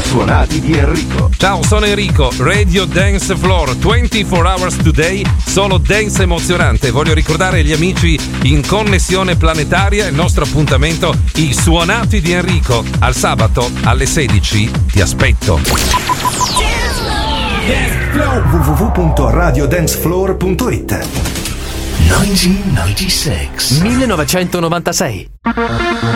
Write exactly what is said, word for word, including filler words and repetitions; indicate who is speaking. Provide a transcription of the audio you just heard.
Speaker 1: Suonati di Enrico.
Speaker 2: Ciao, sono Enrico, Radio Dance Floor, ventiquattro hours today, solo dance emozionante. Voglio ricordare agli amici in connessione planetaria il nostro appuntamento, i Suonati di Enrico. Al sabato alle sedici ti aspetto.
Speaker 1: w w w punto radio dance floor punto it.
Speaker 3: millenovecentonovantasei